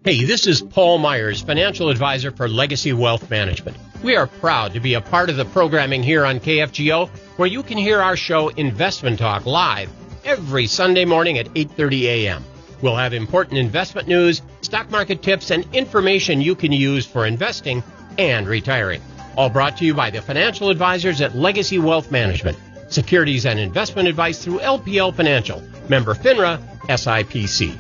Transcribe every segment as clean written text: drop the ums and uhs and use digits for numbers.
Hey, this is Paul Myers, financial advisor for Legacy Wealth Management. We are proud to be a part of the programming here on KFGO, where you can hear our show Investment Talk live every Sunday morning at 8:30 a.m. We'll have important investment news, stock market tips, and information you can use for investing and retiring. All brought to you by the financial advisors at Legacy Wealth Management. Securities and investment advice through LPL Financial. Member FINRA, SIPC.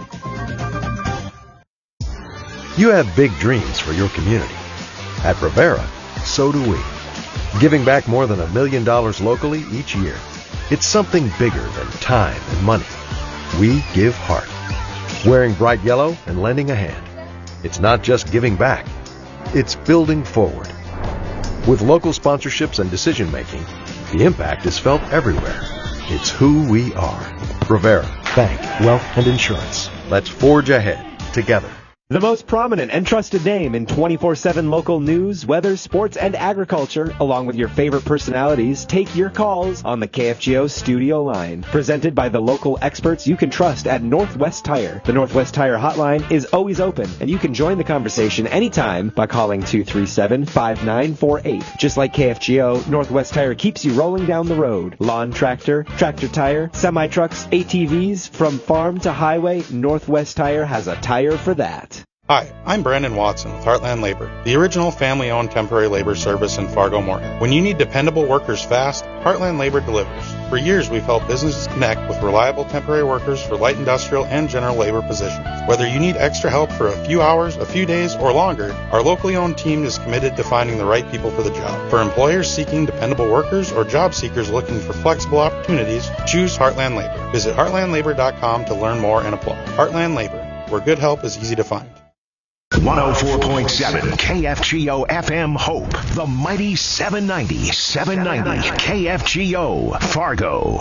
You have big dreams for your community. At Rivera, so do we. Giving back more than $1 million locally each year. It's something bigger than time and money. We give heart. Wearing bright yellow and lending a hand. It's not just giving back. It's building forward. With local sponsorships and decision-making, the impact is felt everywhere. It's who we are. Rivera, Bank, Wealth, and Insurance. Let's forge ahead together. The most prominent and trusted name in 24/7 local news, weather, sports, and agriculture, along with your favorite personalities, take your calls on the KFGO studio line. Presented by the local experts you can trust at Northwest Tire. The Northwest Tire hotline is always open, and you can join the conversation anytime by calling 237-5948. Just like KFGO, Northwest Tire keeps you rolling down the road. Lawn tractor, tractor tire, semi-trucks, ATVs, from farm to highway, Northwest Tire has a tire for that. Hi, I'm Brandon Watson with Heartland Labor, the original family-owned temporary labor service in Fargo-Moorhead. When you need dependable workers fast, Heartland Labor delivers. For years, we've helped businesses connect with reliable temporary workers for light industrial and general labor positions. Whether you need extra help for a few hours, a few days, or longer, our locally owned team is committed to finding the right people for the job. For employers seeking dependable workers or job seekers looking for flexible opportunities, choose Heartland Labor. Visit heartlandlabor.com to learn more and apply. Heartland Labor, where good help is easy to find. 104.7 KFGO FM Hope, the mighty 790 KFGO Fargo.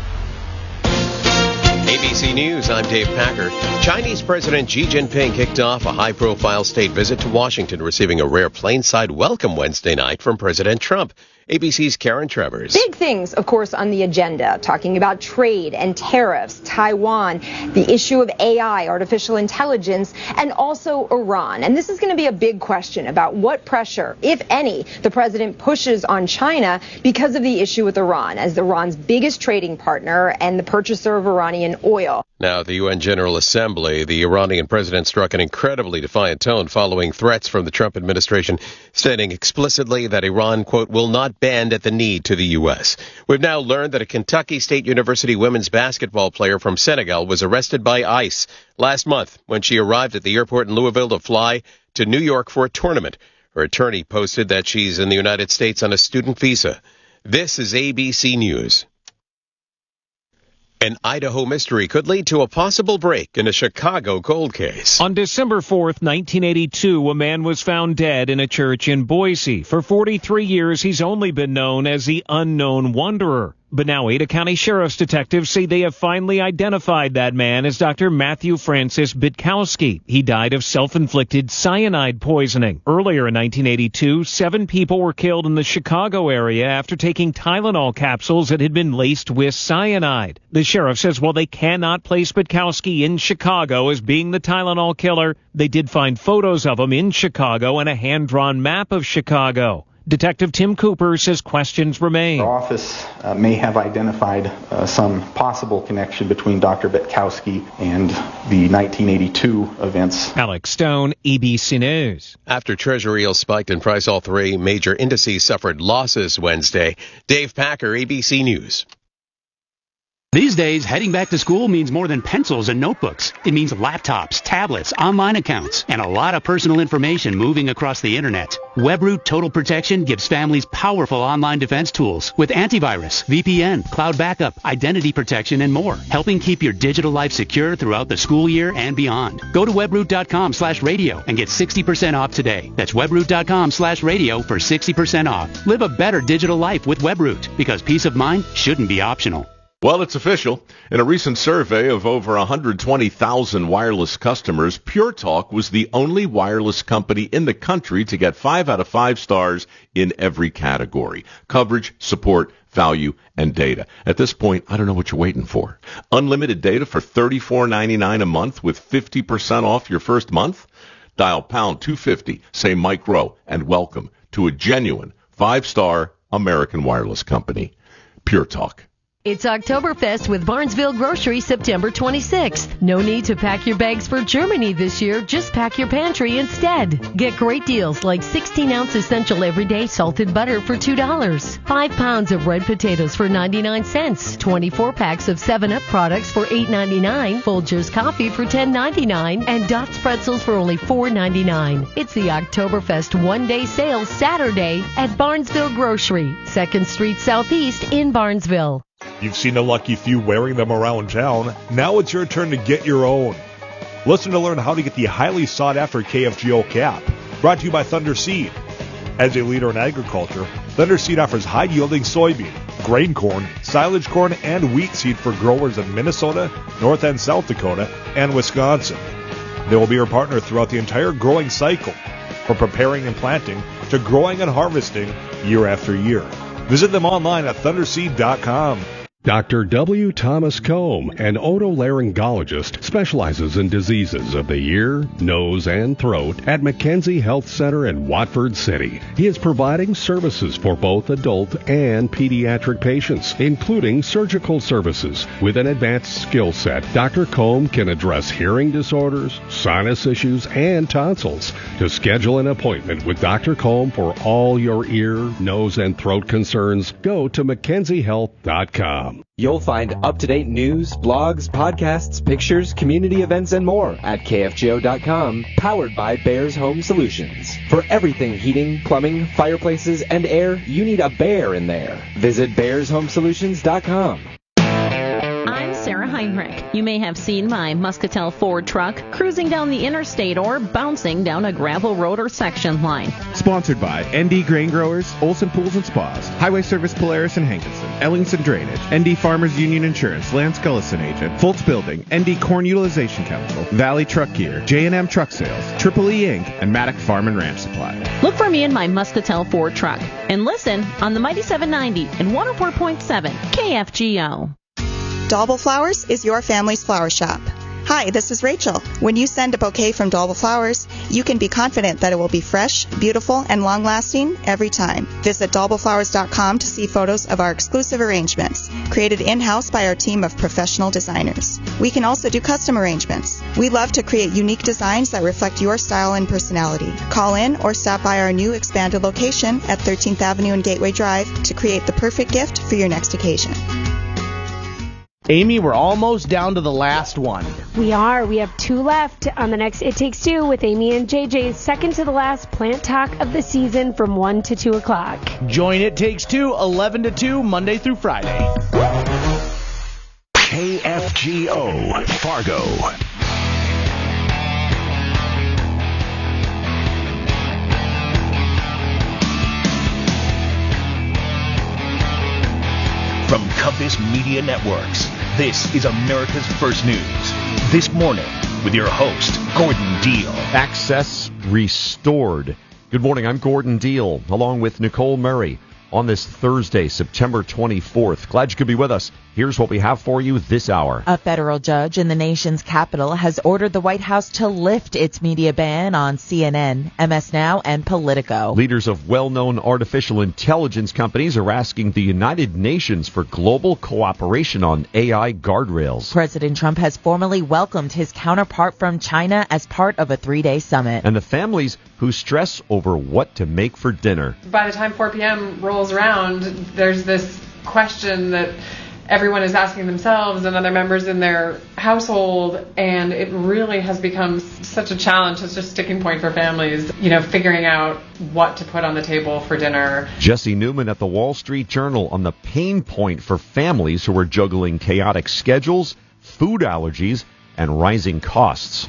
ABC News, I'm Dave Packer. Chinese President Xi Jinping kicked off a high-profile state visit to Washington, receiving a rare plane-side welcome Wednesday night from President Trump. ABC's Karen Travers. Big things, of course, on the agenda, talking about trade and tariffs, Taiwan, the issue of AI, artificial intelligence, and also Iran. And this is going to be a big question about what pressure, if any, the president pushes on China because of the issue with Iran, as Iran's biggest trading partner and the purchaser of Iranian oil. Now, at the UN General Assembly, the Iranian president struck an incredibly defiant tone following threats from the Trump administration, stating explicitly that Iran, quote, will not bend at the knee to the U.S. We've now learned that a Kentucky State University women's basketball player from Senegal was arrested by ICE last month when she arrived at the airport in Louisville to fly to New York for a tournament. Her attorney posted that she's in the United States on a student visa. This is ABC News. An Idaho mystery could lead to a possible break in a Chicago cold case. On December 4th, 1982, a man was found dead in a church in Boise. For 43 years, he's only been known as the Unknown Wanderer. But now Ada County Sheriff's detectives say they have finally identified that man as Dr. Matthew Francis Bitkowski. He died of self-inflicted cyanide poisoning. Earlier in 1982, 7 people were killed in the Chicago area after taking Tylenol capsules that had been laced with cyanide. The sheriff says while they cannot place Bitkowski in Chicago as being the Tylenol killer, they did find photos of him in Chicago and a hand-drawn map of Chicago. Detective Tim Cooper says questions remain. Our office may have identified some possible connection between Dr. Bitkowski and the 1982 events. Alex Stone, ABC News. After Treasury yields spiked in price, all 3 major indices suffered losses Wednesday. Dave Packer, ABC News. These days, heading back to school means more than pencils and notebooks. It means laptops, tablets, online accounts, and a lot of personal information moving across the internet. WebRoot Total Protection gives families powerful online defense tools with antivirus, VPN, cloud backup, identity protection, and more, helping keep your digital life secure throughout the school year and beyond. Go to webroot.com/radio and get 60% off today. That's webroot.com/radio for 60% off. Live a better digital life with WebRoot, because peace of mind shouldn't be optional. Well, it's official. In a recent survey of over 120,000 wireless customers, Pure Talk was the only wireless company in the country to get 5 out of 5 stars in every category: coverage, support, value, and data. At this point, I don't know what you're waiting for. Unlimited data for $34.99 a month with 50% off your first month? Dial pound 250, say Mike Rowe, and welcome to a genuine 5-star American wireless company. Pure Talk. It's Oktoberfest with Barnesville Grocery September 26th. No need to pack your bags for Germany this year. Just pack your pantry instead. Get great deals like 16-ounce Essential Everyday Salted Butter for $2, 5 pounds of red potatoes for 99 cents, 24 packs of 7-Up products for $8.99, Folgers coffee for $10.99, and Dots pretzels for only $4.99. It's the Oktoberfest one-day sale Saturday at Barnesville Grocery, 2nd Street Southeast in Barnesville. You've seen a lucky few wearing them around town. Now it's your turn to get your own. Listen to learn how to get the highly sought-after KFGO cap. Brought to you by Thunder Seed. As a leader in agriculture, Thunder Seed offers high-yielding soybean, grain corn, silage corn, and wheat seed for growers in Minnesota, North and South Dakota, and Wisconsin. They will be your partner throughout the entire growing cycle, from preparing and planting to growing and harvesting year after year. Visit them online at thunderseed.com. Dr. W. Thomas Combe, an otolaryngologist, specializes in diseases of the ear, nose, and throat at Mackenzie Health Center in Watford City. He is providing services for both adult and pediatric patients, including surgical services. With an advanced skill set, Dr. Combe can address hearing disorders, sinus issues, and tonsils. To schedule an appointment with Dr. Combe for all your ear, nose, and throat concerns, go to MackenzieHealth.com. You'll find up-to-date news, blogs, podcasts, pictures, community events, and more at KFGO.com, powered by Bears Home Solutions. For everything heating, plumbing, fireplaces, and air, you need a bear in there. Visit BearsHomeSolutions.com. I'm Sarah Heinrich. You may have seen my Muscatel Ford truck cruising down the interstate or bouncing down a gravel road or section line. Sponsored by ND Grain Growers, Olson Pools and Spas, Highway Service Polaris and Hankinson, Ellingson Drainage, ND Farmers Union Insurance, Lance Gullison Agent, Foltz Building, ND Corn Utilization Council, Valley Truck Gear, J&M Truck Sales, Triple E Inc., and Maddock Farm and Ranch Supply. Look for me in my Muscatel Ford truck and listen on the Mighty 790 and 104.7 KFGO. Dalbel Flowers is your family's flower shop. Hi, this is Rachel. When you send a bouquet from Dalbel Flowers, you can be confident that it will be fresh, beautiful, and long-lasting every time. Visit dalbelflowers.com to see photos of our exclusive arrangements, created in-house by our team of professional designers. We can also do custom arrangements. We love to create unique designs that reflect your style and personality. Call in or stop by our new expanded location at 13th Avenue and Gateway Drive to create the perfect gift for your next occasion. Amy, we're almost down to the last one. We are. We have 2 left on the next It Takes Two with Amy and JJ's second to the last plant talk of the season from 1 to 2 o'clock. Join It Takes Two, 11 to 2, Monday through Friday. KFGO Fargo. From Compass Media Networks, this is America's First News. This morning, with your host, Gordon Deal. Access restored. Good morning, I'm Gordon Deal, along with Nicole Murray, on this Thursday, September 24th. Glad you could be with us. Here's what we have for you this hour. A federal judge in the nation's capital has ordered the White House to lift its media ban on CNN, MS Now, and Politico. Leaders of well-known artificial intelligence companies are asking the United Nations for global cooperation on AI guardrails. President Trump has formally welcomed his counterpart from China as part of a 3-day summit. And the families who stress over what to make for dinner. By the time 4 p.m. rolls around, there's this question that everyone is asking themselves and other members in their household, and it really has become such a challenge. It's just a sticking point for families, figuring out what to put on the table for dinner. Jesse Newman at the Wall Street Journal on the pain point for families who are juggling chaotic schedules, food allergies, and rising costs.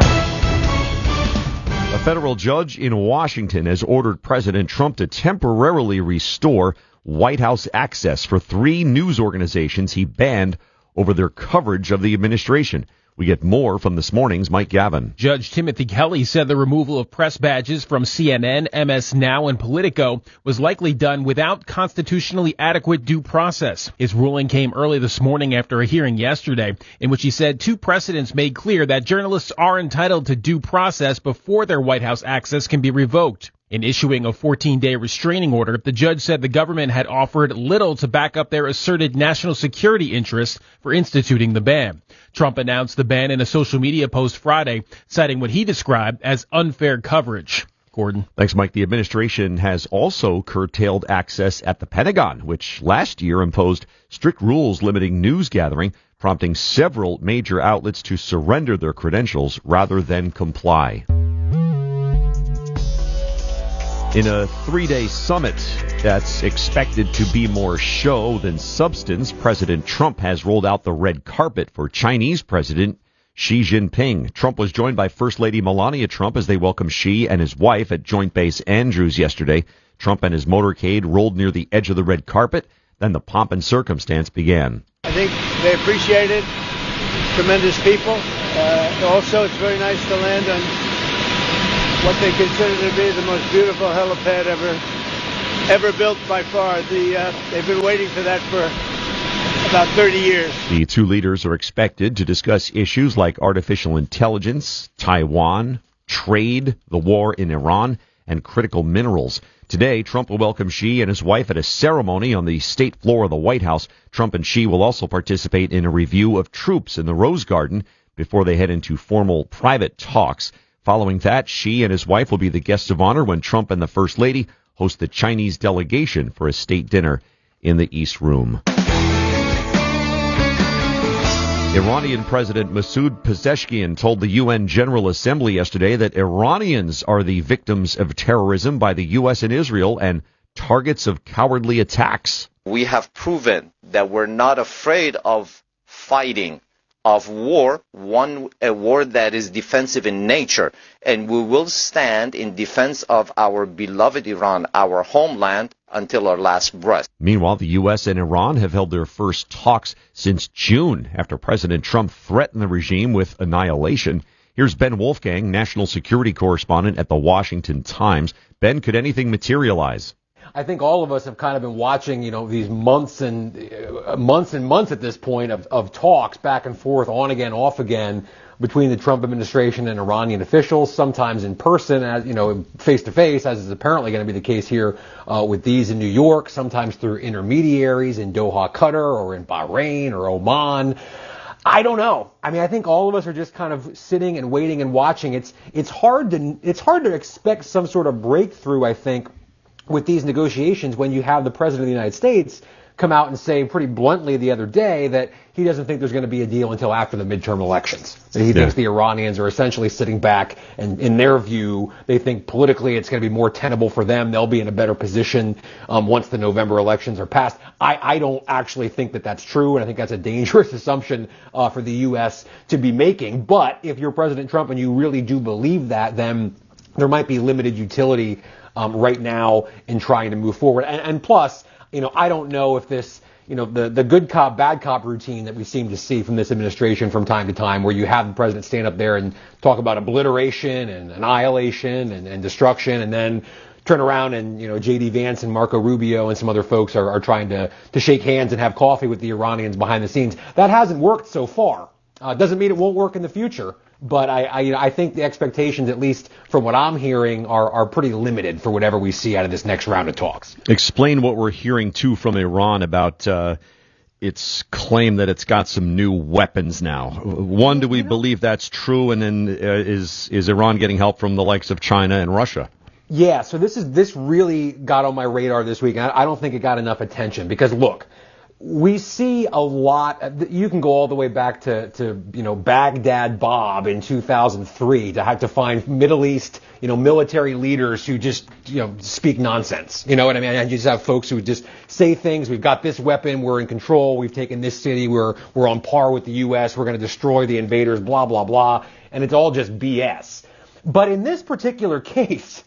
A federal judge in Washington has ordered President Trump to temporarily restore White House access for 3 news organizations he banned over their coverage of the administration. We get more from this morning's Mike Gavin. Judge Timothy Kelly said the removal of press badges from CNN, MS Now, and Politico was likely done without constitutionally adequate due process. His ruling came early this morning after a hearing yesterday in which he said two precedents made clear that journalists are entitled to due process before their White House access can be revoked. In issuing a 14-day restraining order, the judge said the government had offered little to back up their asserted national security interests for instituting the ban. Trump announced the ban in a social media post Friday, citing what he described as unfair coverage. Gordon. Thanks, Mike. The administration has also curtailed access at the Pentagon, which last year imposed strict rules limiting news gathering, prompting several major outlets to surrender their credentials rather than comply. In a 3-day summit that's expected to be more show than substance, President Trump has rolled out the red carpet for Chinese President Xi Jinping. Trump was joined by First Lady Melania Trump as they welcomed Xi and his wife at Joint Base Andrews yesterday. Trump and his motorcade rolled near the edge of the red carpet. Then the pomp and circumstance began. I think they appreciate it. Tremendous people. Also, it's very nice to land on what they consider to be the most beautiful helipad ever built by far. They've been waiting for that for about 30 years. The two leaders are expected to discuss issues like artificial intelligence, Taiwan, trade, the war in Iran, and critical minerals. Today, Trump will welcome Xi and his wife at a ceremony on the state floor of the White House. Trump and Xi will also participate in a review of troops in the Rose Garden before they head into formal private talks. Following that, Xi and his wife will be the guests of honor when Trump and the First Lady host the Chinese delegation for a state dinner in the East Room. Iranian President Masoud Pezeshkian told the UN General Assembly yesterday that Iranians are the victims of terrorism by the U.S. and Israel and targets of cowardly attacks. We have proven that we're not afraid of fighting, of war, a war that is defensive in nature, and we will stand in defense of our beloved Iran, our homeland, until our last breath. Meanwhile, the U.S. and Iran have held their first talks since June after President Trump threatened the regime with annihilation. Here's Ben Wolfgang, national security correspondent at the Washington Times. Ben, could anything materialize? I think all of us have kind of been watching, these months and months at this point of talks back and forth, on again, off again, between the Trump administration and Iranian officials, sometimes in person, as face to face, as is apparently going to be the case here with these in New York, sometimes through intermediaries in Doha, Qatar, or in Bahrain or Oman. I don't know. I think all of us are just kind of sitting and waiting and watching. It's hard to expect some sort of breakthrough, I think, with these negotiations when you have the President of the United States come out and say pretty bluntly the other day that he doesn't think there's going to be a deal until after the midterm elections. That he thinks the Iranians are essentially sitting back, and in their view, they think politically it's going to be more tenable for them. They'll be in a better position once the November elections are passed. I don't actually think that that's true, and I think that's a dangerous assumption for the U.S. to be making. But if you're President Trump and you really do believe that, then there might be limited utility right now in trying to move forward. And plus, I don't know if this, the good cop, bad cop routine that we seem to see from this administration from time to time, where you have the president stand up there and talk about obliteration and annihilation and destruction, and then turn around and, J.D. Vance and Marco Rubio and some other folks are trying to shake hands and have coffee with the Iranians behind the scenes. That hasn't worked so far. Doesn't mean it won't work in the future. But I think the expectations, at least from what I'm hearing, are pretty limited for whatever we see out of this next round of talks. Explain what we're hearing, too, from Iran about its claim that it's got some new weapons now. One, do we believe that's true? And then is Iran getting help from the likes of China and Russia? Yeah, so this really got on my radar this week. And I don't think it got enough attention because, look, we see a lot. You can go all the way back to Baghdad Bob in 2003 to have to find Middle East military leaders who just speak nonsense. You know what I mean? And you just have folks who just say things. We've got this weapon. We're in control. We've taken this city. We're on par with the U.S. We're going to destroy the invaders. Blah blah blah. And it's all just BS. But in this particular case,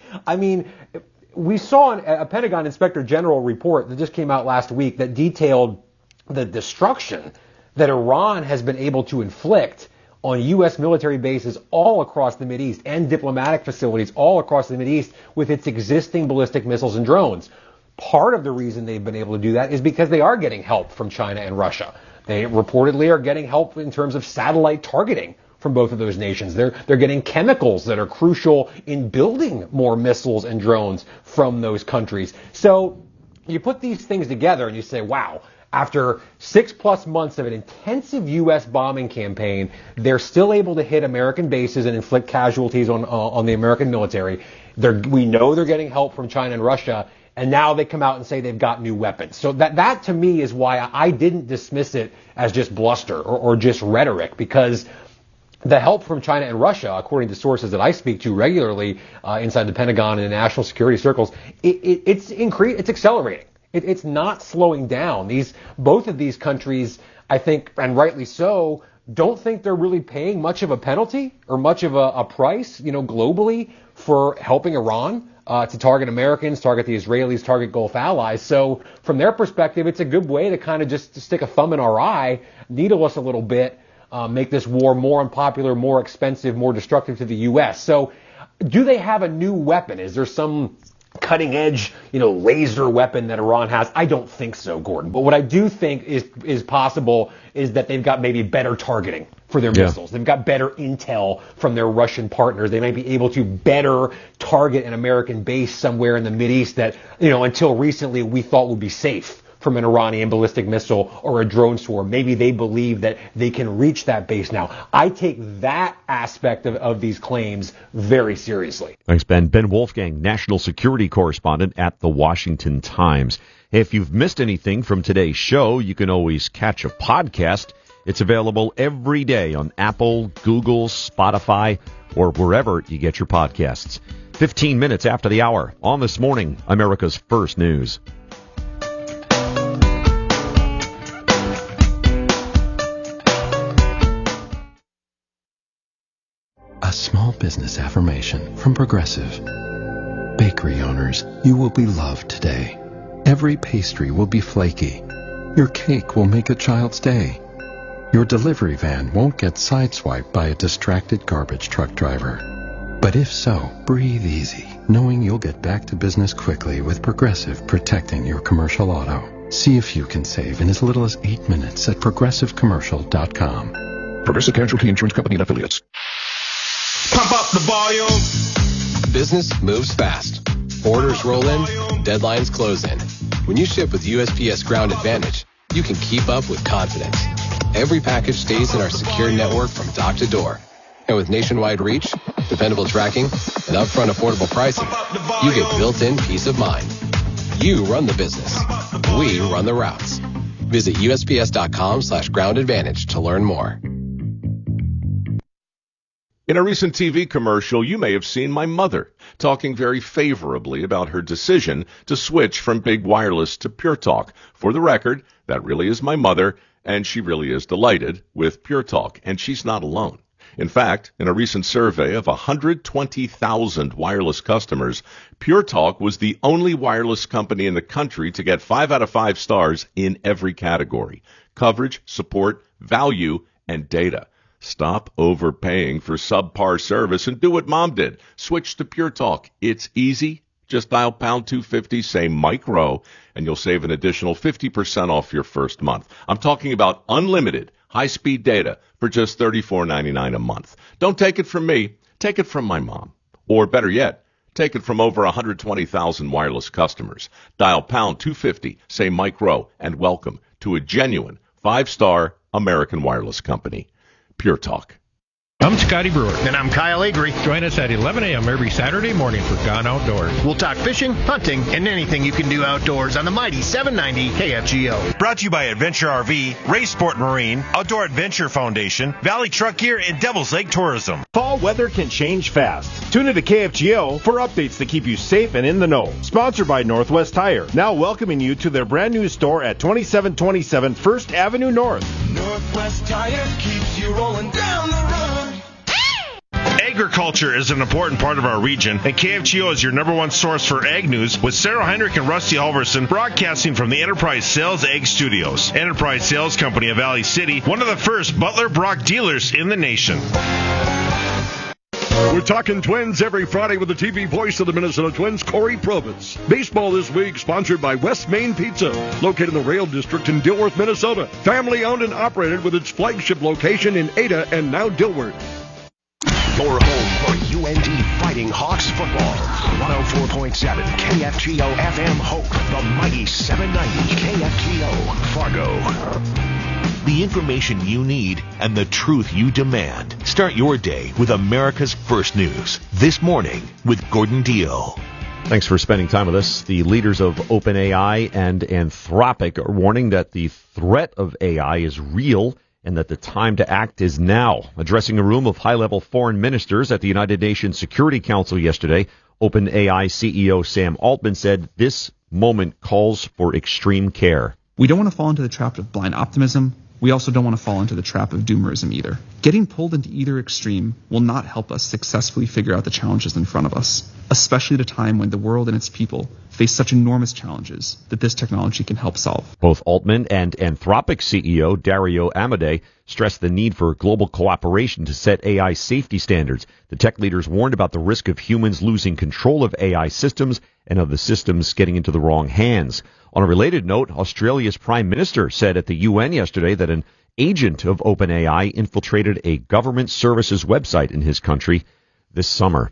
we saw a Pentagon Inspector General report that just came out last week that detailed the destruction that Iran has been able to inflict on U.S. military bases all across the Mideast and diplomatic facilities all across the Mideast with its existing ballistic missiles and drones. Part of the reason they've been able to do that is because they are getting help from China and Russia. They reportedly are getting help in terms of satellite targeting from both of those nations. They're getting chemicals that are crucial in building more missiles and drones from those countries. So you put these things together and you say, wow, after 6+ months of an intensive U.S. bombing campaign, they're still able to hit American bases and inflict casualties on the American military. We know they're getting help from China and Russia, and now they come out and say they've got new weapons. So that to me is why I didn't dismiss it as just bluster or just rhetoric, because the help from China and Russia, according to sources that I speak to regularly inside the Pentagon and in national security circles, it's accelerating. It's not slowing down. Both of these countries, I think, and rightly so, don't think they're really paying much of a penalty or much of a price, globally for helping Iran to target Americans, target the Israelis, target Gulf allies. So from their perspective, it's a good way to kind of just stick a thumb in our eye, needle us a little bit, make this war more unpopular, more expensive, more destructive to the U.S. So do they have a new weapon? Is there some cutting edge, laser weapon that Iran has? I don't think so, Gordon. But what I do think is possible is that they've got maybe better targeting for their missiles. They've got better intel from their Russian partners. They might be able to better target an American base somewhere in the Mideast that, until recently we thought would be safe from an Iranian ballistic missile or a drone swarm. Maybe they believe that they can reach that base now. I take that aspect of these claims very seriously. Thanks, Ben. Ben Wolfgang, national security correspondent at The Washington Times. Hey, if you've missed anything from today's show, you can always catch a podcast. It's available every day on Apple, Google, Spotify, or wherever you get your podcasts. 15 minutes after the hour on This Morning, America's First News. A small business affirmation from Progressive. Bakery owners, you will be loved today. Every pastry will be flaky. Your cake will make a child's day. Your delivery van won't get sideswiped by a distracted garbage truck driver. But if so, breathe easy, knowing you'll get back to business quickly with Progressive protecting your commercial auto. See if you can save in as little as 8 minutes at progressivecommercial.com. Progressive Casualty Insurance Company and Affiliates. Pump up the volume. Business moves fast. Orders roll in, deadlines close in. When you ship with USPS Ground Advantage, you can keep up with confidence. Every package stays in our secure network from dock to door. And with nationwide reach, dependable tracking, and upfront affordable pricing, you get built-in peace of mind. You run the business. We run the routes. Visit USPS.com/Ground Advantage to learn more. In a recent TV commercial, you may have seen my mother talking very favorably about her decision to switch from big wireless to Pure Talk. For the record, that really is my mother, and she really is delighted with Pure Talk, and she's not alone. In fact, in a recent survey of 120,000 wireless customers, Pure Talk was the only wireless company in the country to get 5 out of 5 stars in every category: coverage, support, value, and data. Stop overpaying for subpar service and do what Mom did. Switch to Pure Talk. It's easy. Just dial pound 250, say Mike Rowe, and you'll save an additional 50% off your first month. I'm talking about unlimited high-speed data for just $34.99 a month. Don't take it from me. Take it from my mom. Or better yet, take it from over 120,000 wireless customers. Dial pound 250, say Mike Rowe, and welcome to a genuine 5-star American wireless company. Pure Talk. I'm Scotty Brewer. And I'm Kyle Avery. Join us at 11 a.m. every Saturday morning for Gone Outdoors. We'll talk fishing, hunting, and anything you can do outdoors on the mighty 790 KFGO. Brought to you by Adventure RV, Ray Sport Marine, Outdoor Adventure Foundation, Valley Truck Gear, and Devil's Lake Tourism. Fall weather can change fast. Tune into KFGO for updates to keep you safe and in the know. Sponsored by Northwest Tire, now welcoming you to their brand new store at 2727 First Avenue North. Northwest Tire keeps you rolling down the road. Egg Agriculture is an important part of our region, and KFGO is your number one source for ag news, with Sarah Heinrich and Rusty Halverson broadcasting from the Enterprise Sales Ag Studios. Enterprise Sales Company of Valley City, one of the first Butler Brock dealers in the nation. We're talking Twins every Friday with the TV voice of the Minnesota Twins, Corey Probitz. Baseball this week sponsored by West Main Pizza, located in the Rail District in Dilworth, Minnesota. Family owned and operated with its flagship location in Ada and now Dilworth. Your home for UND Fighting Hawks football. 104.7 KFGO FM Hope. The mighty 790 KFGO Fargo. The information you need and the truth you demand. Start your day with America's First News. This morning with Gordon Deal. Thanks for spending time with us. The leaders of OpenAI and Anthropic are warning that the threat of AI is real and that the time to act is now. Addressing a room of high-level foreign ministers at the United Nations Security Council yesterday, OpenAI CEO Sam Altman said this moment calls for extreme care. We don't want to fall into the trap of blind optimism. We also don't want to fall into the trap of doomerism either. Getting pulled into either extreme will not help us successfully figure out the challenges in front of us, especially at a time when the world and its people face such enormous challenges that this technology can help solve. Both Altman and Anthropic CEO Dario Amodei stressed the need for global cooperation to set AI safety standards. The tech leaders warned about the risk of humans losing control of AI systems and of the systems getting into the wrong hands. On a related note, Australia's Prime Minister said at the UN yesterday that an agent of OpenAI infiltrated a government services website in his country this summer.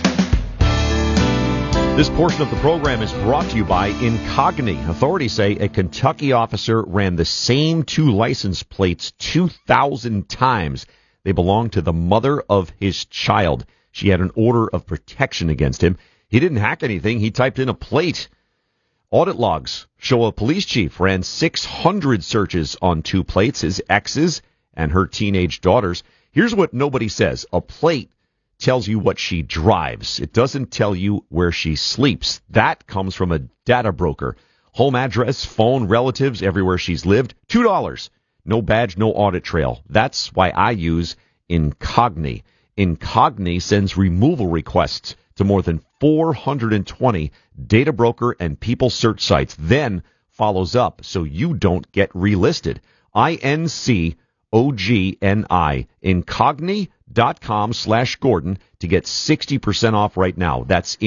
This portion of the program is brought to you by Incogni. Authorities say a Kentucky officer ran the same two license plates 2,000 times. They belonged to the mother of his child. She had an order of protection against him. He didn't hack anything. He typed in a plate. Audit logs show a police chief ran 600 searches on two plates, his ex's and her teenage daughters. Here's what nobody says. A plate tells you what she drives. It doesn't tell you where she sleeps. That comes from a data broker. Home address, phone, relatives, everywhere she's lived. $2. No badge, no audit trail. That's why I use Incogni. Incogni sends removal requests to more than 420 data broker and people search sites, then follows up so you don't get relisted. INCOGNI, Incogni.com/Gordon to get 60% off right now. That's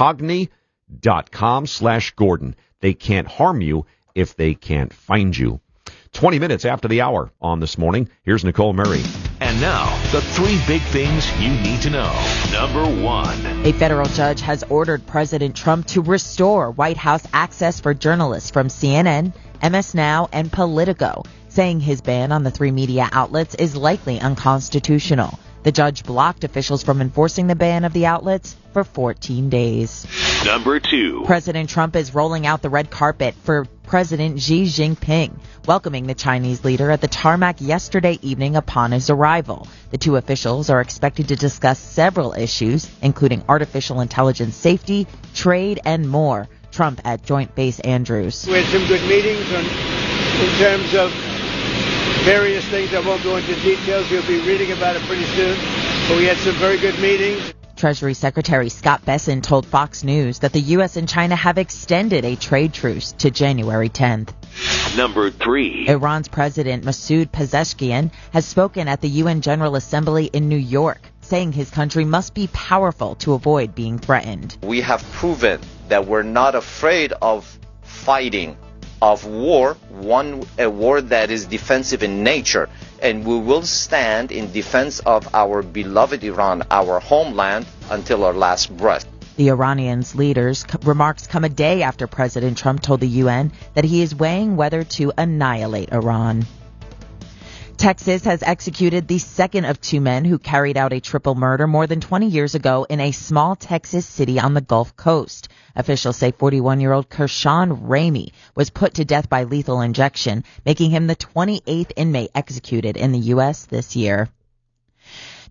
Incogni.com/Gordon. They can't harm you if they can't find you. 20 minutes after the hour on This Morning, here's Nicole Murray. And now, the three big things you need to know. Number one. A federal judge has ordered President Trump to restore White House access for journalists from CNN, MS Now, and Politico, saying his ban on the three media outlets is likely unconstitutional. The judge blocked officials from enforcing the ban of the outlets for 14 days. Number two. President Trump is rolling out the red carpet for President Xi Jinping, welcoming the Chinese leader at the tarmac yesterday evening upon his arrival. The two officials are expected to discuss several issues, including artificial intelligence safety, trade, and more. Trump at Joint Base Andrews. We had some good meetings in terms of various things. I won't go into details. You'll be reading about it pretty soon. But we had some very good meetings. Treasury Secretary Scott Bessent told Fox News that the U.S. and China have extended a trade truce to January 10th. Number three. Iran's President Masoud Pezeshkian has spoken at the UN General Assembly in New York, saying his country must be powerful to avoid being threatened. We have proven that we're not afraid of fighting, of war, a war that is defensive in nature, and we will stand in defense of our beloved Iran, our homeland, until our last breath. The Iranians' leader's remarks come a day after President Trump told the UN that he is weighing whether to annihilate Iran. Texas has executed the second of two men who carried out a triple murder more than 20 years ago in a small Texas city on the Gulf Coast. Officials say 41-year-old Kershawn Ramey was put to death by lethal injection, making him the 28th inmate executed in the U.S. this year.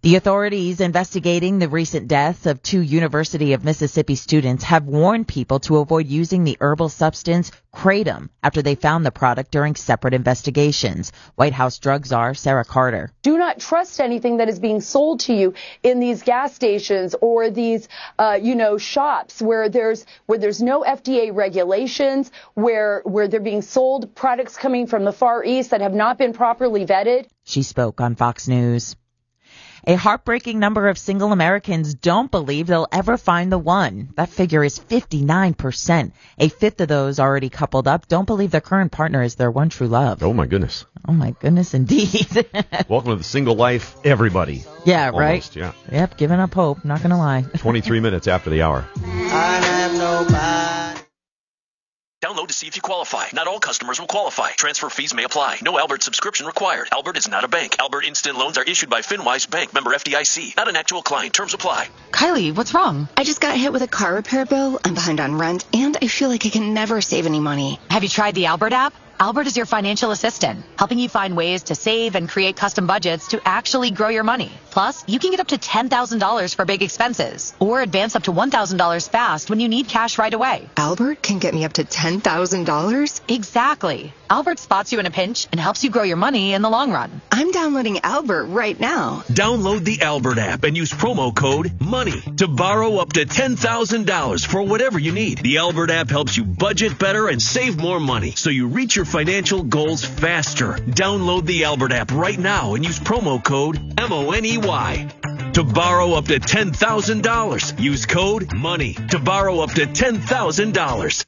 The authorities investigating the recent deaths of 2 University of Mississippi students have warned people to avoid using the herbal substance Kratom after they found the product during separate investigations. White House drug czar Sarah Carter. Do not trust anything that is being sold to you in these gas stations or these, shops where there's no FDA regulations, where they're being sold products coming from the Far East that have not been properly vetted. She spoke on Fox News. A heartbreaking number of single Americans don't believe they'll ever find the one. That figure is 59%. A fifth of those already coupled up don't believe their current partner is their one true love. Oh, my goodness. Oh, my goodness, indeed. Welcome to the single life, everybody. Yeah, Almost, right? Yeah. Yep, giving up hope, not going to lie. 23 minutes after the hour. I have nobody. Download to see if you qualify. Not all customers will qualify. Transfer fees may apply. No Albert subscription required. Albert is not a bank. Albert Instant Loans are issued by FinWise Bank, member FDIC. Not an actual client. Terms apply. Kylie, what's wrong? I just got hit with a car repair bill. I'm behind on rent, and I feel like I can never save any money. Have you tried the Albert app? Albert is your financial assistant, helping you find ways to save and create custom budgets to actually grow your money. Plus, you can get up to $10,000 for big expenses, or advance up to $1,000 fast when you need cash right away. Albert can get me up to $10,000? Exactly. Albert spots you in a pinch and helps you grow your money in the long run. I'm downloading Albert right now. Download the Albert app and use promo code MONEY to borrow up to $10,000 for whatever you need. The Albert app helps you budget better and save more money, so you reach your financial goals faster. Download the Albert app right now and use promo code MONEY to borrow up to $10,000. Use code MONEY to borrow up to $10,000.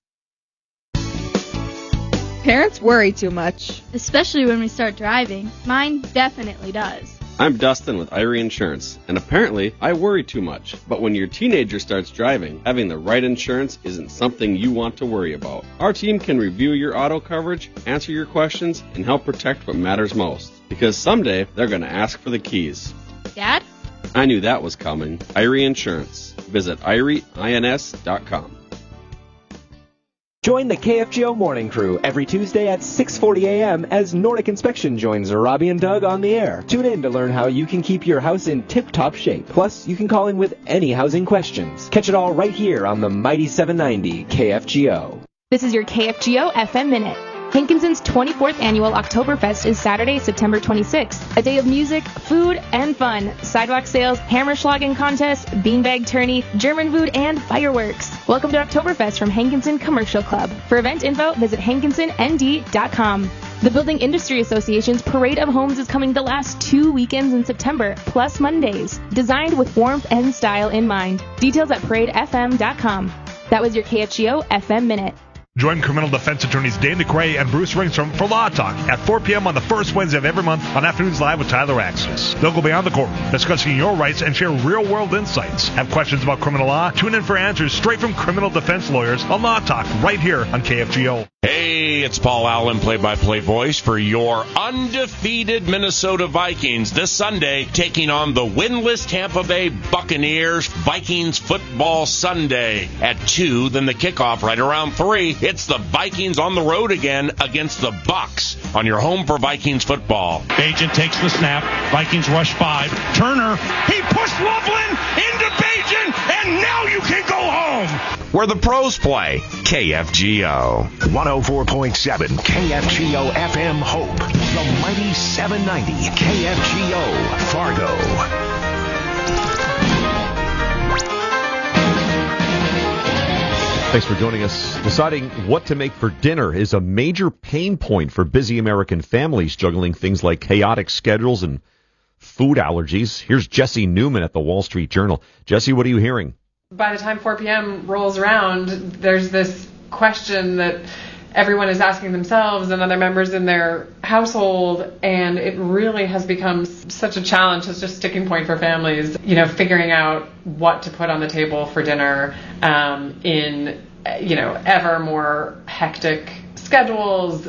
Parents worry too much, especially when we start driving. Mine definitely does. I'm Dustin with Irie Insurance, and apparently I worry too much. But when your teenager starts driving, having the right insurance isn't something you want to worry about. Our team can review your auto coverage, answer your questions, and help protect what matters most. Because someday they're going to ask for the keys. Dad? I knew that was coming. Irie Insurance. Visit IrieINS.com. Join the KFGO Morning Crew every Tuesday at 6:40 a.m. as Nordic Inspection joins Robbie and Doug on the air. Tune in to learn how you can keep your house in tip-top shape. Plus, you can call in with any housing questions. Catch it all right here on the Mighty 790 KFGO. This is your KFGO FM Minute. Hankinson's 24th annual Oktoberfest is Saturday, September 26th. A day of music, food, and fun. Sidewalk sales, hammerschlagen contest, beanbag tourney, German food, and fireworks. Welcome to Oktoberfest from Hankinson Commercial Club. For event info, visit hankinsonnd.com. The Building Industry Association's Parade of Homes is coming the last 2 weekends in September, plus Mondays. Designed with warmth and style in mind. Details at paradefm.com. That was your KFGO FM Minute. Join criminal defense attorneys Dave McRae and Bruce Ringstrom for Law Talk at 4 p.m. on the first Wednesday of every month on Afternoons Live with Tyler Axis. They'll go beyond the courtroom, discussing your rights and share real-world insights. Have questions about criminal law? Tune in for answers straight from criminal defense lawyers on Law Talk right here on KFGO. Hey, it's Paul Allen, play-by-play voice for your undefeated Minnesota Vikings this Sunday, taking on the winless Tampa Bay Buccaneers. Vikings Football Sunday at 2, then the kickoff right around 3. It's the Vikings on the road again against the Bucs on your home for Vikings football. Bagent takes the snap. Vikings rush 5. Turner, he pushed Loveland into Bagent, and now you can go home. Where the pros play. KFGO. 104.7 KFGO FM Hope. The mighty 790 KFGO Fargo. Thanks for joining us. Deciding what to make for dinner is a major pain point for busy American families juggling things like chaotic schedules and food allergies. Here's Jesse Newman at the Wall Street Journal. Jesse, what are you hearing? By the time 4 p.m. rolls around, there's this question that everyone is asking themselves and other members in their household, and it really has become such a challenge. It's just a sticking point for families, figuring out what to put on the table for dinner in, ever more hectic schedules.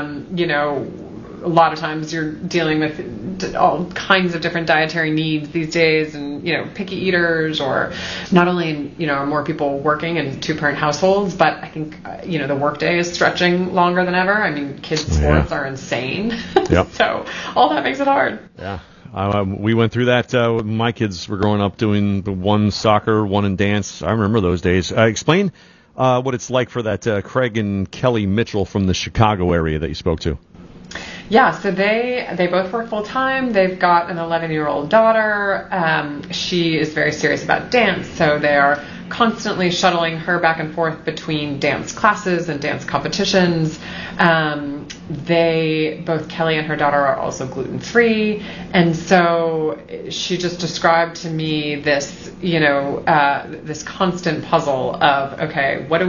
A lot of times you're dealing with all kinds of different dietary needs these days, and picky eaters, or not only are more people working in 2-parent households, but I think the workday is stretching longer than ever. I mean, kids' sports are insane. Yep. So all that makes it hard. Yeah. We went through that. My kids were growing up doing the one soccer, one in dance. I remember those days. Explain what it's like for that Craig and Kelly Mitchell from the Chicago area that you spoke to. Yeah, so they both work full time. They've got an 11-year-old daughter. She is very serious about dance, so they are constantly shuttling her back and forth between dance classes and dance competitions. Both Kelly and her daughter are also gluten-free, and so she just described to me this, this constant puzzle of, okay, what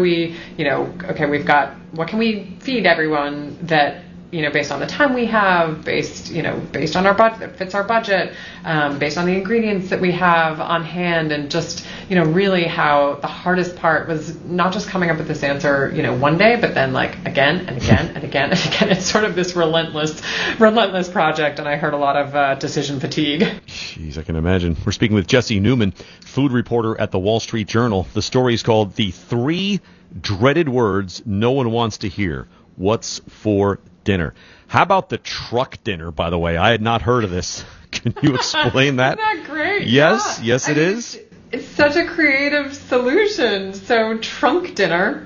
can we feed everyone that, based on the time we have, based on our budget, that fits our budget, based on the ingredients that we have on hand, and just, really how the hardest part was not just coming up with this answer, one day, but then like again and again and again and again. It's sort of this relentless project, and I heard a lot of decision fatigue. Jeez, I can imagine. We're speaking with Jesse Newman, food reporter at the Wall Street Journal. The story is called The 3 Dreaded Words No One Wants to Hear. What's for dinner? How about the truck dinner, by the way? I had not heard of this. Can you explain that? Isn't that great? Yes, yeah. Yes, it is. It's such a creative solution. So trunk dinner.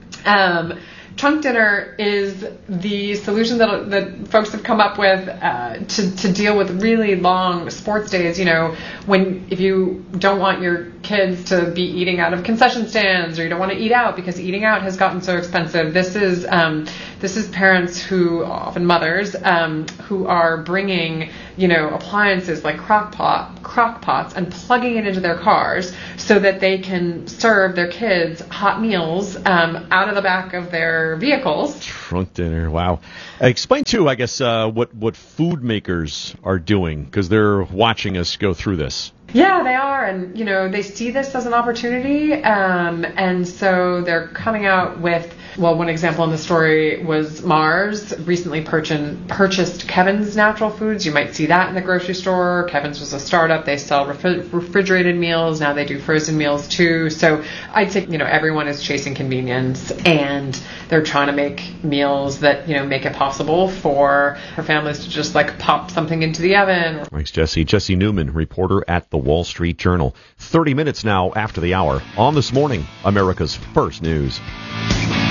Trunk dinner is the solution that folks have come up with to deal with really long sports days. If you don't want your kids to be eating out of concession stands, or you don't want to eat out because eating out has gotten so expensive. This is parents who, often mothers, who are bringing appliances like crock pots and plugging it into their cars so that they can serve their kids hot meals out of the back of their vehicles. Trunk dinner, wow. Explain too, I guess, what food makers are doing, because they're watching us go through this. Yeah, they are, and they see this as an opportunity, and so they're coming out with. Well, one example in the story was Mars recently purchased Kevin's Natural Foods. You might see that in the grocery store. Kevin's was a startup. They sell refrigerated meals. Now they do frozen meals too. So I'd say, everyone is chasing convenience, and they're trying to make meals that, make it possible for families to just like pop something into the oven. Thanks, Jesse. Jesse Newman, reporter at the Wall Street Journal. 30 minutes now after the hour on This Morning, America's First News.